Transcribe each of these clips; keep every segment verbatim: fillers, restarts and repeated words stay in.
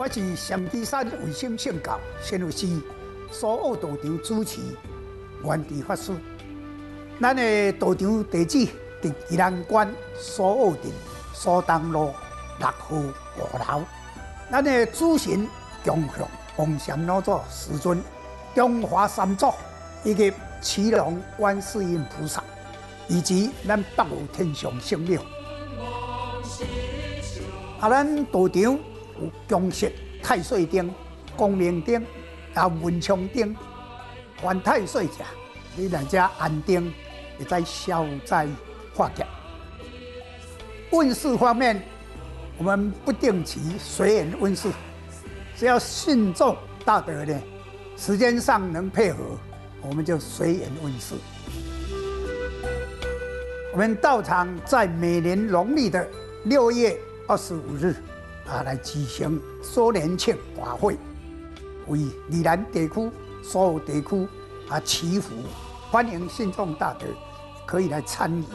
我是香积山卫生圣教宣教师苏澳道场主持元智法师。咱的道场地址伫宜兰县苏澳镇苏东路六号五楼。咱的主神供向王禅老祖师尊、中华三祖以及祁龙观世音菩萨，以及咱北无天上圣庙。啊，咱道场有供设太岁灯、光明灯、啊文昌灯，凡太岁者，你来遮安灯，会使消灾化解。运势方面，我们不定期随缘运势，只要信众大德呢，时间上能配合，我们就随缘运势。我们道场在每年农历的六月二十五日啊，来举行周年庆法会，为宜兰地区所有地区啊祈福，欢迎信众大德可以来参与。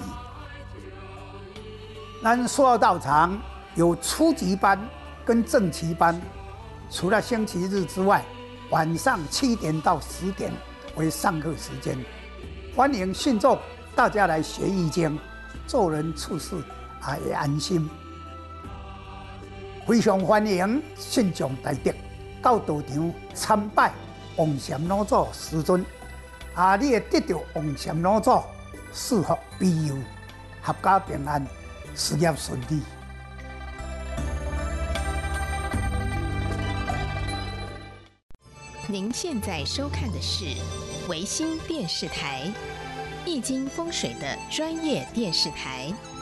咱苏澳道场有初级班跟正期班，除了星期日之外，晚上七点到十点为上课时间，欢迎信众大家来学易经，做人处事啊也安心。非常欢迎信众大德到道场参拜王禅老祖师尊，啊，你会得到王禅老祖赐福庇佑，阖家平安，事业顺利。 您现在收看的是维新电视台《易经风水》的专业电视台。